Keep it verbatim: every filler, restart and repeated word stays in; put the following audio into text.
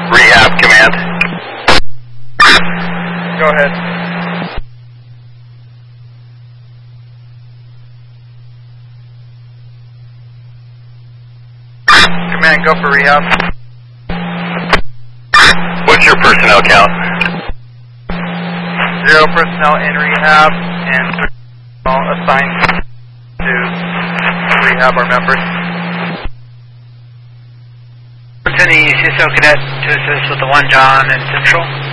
Rehab command. Go ahead. Command, go for rehab. What's your personnel count? Zero personnel in rehab and three personnel assigned to rehab our members. Any C S O cadet to assist with the one John and Central.